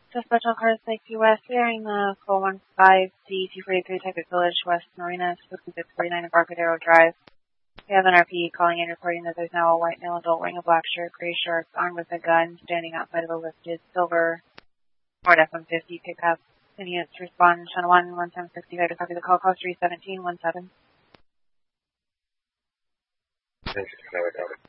Dispatch on Cars Lake Key West, clearing the 415D 243 Texas Village, West Marina, 649 Embarcadero Drive. We have an RP calling in reporting that there's now a white male adult wearing a black shirt, gray shorts, armed with a gun, standing outside of a lifted silver Ford F-150 pickup. Any units respond, Channel 1, 1765 to copy the call, cost 31717. 1069,